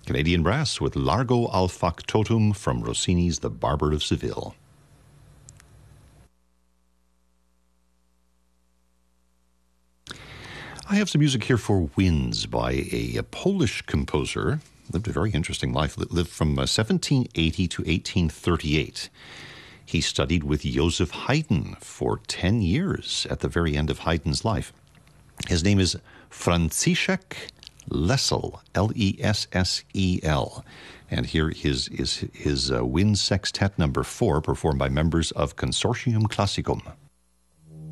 Canadian Brass with Largo al Factotum from Rossini's The Barber of Seville. I have some music here for Winds by a Polish composer. Lived a very interesting life. Lived from 1780 to 1838. He studied with Joseph Haydn for 10 years at the very end of Haydn's life. His name is Franciszek Lessel, Lessel. And here is his Wind Sextet number 4, performed by members of Consortium Classicum.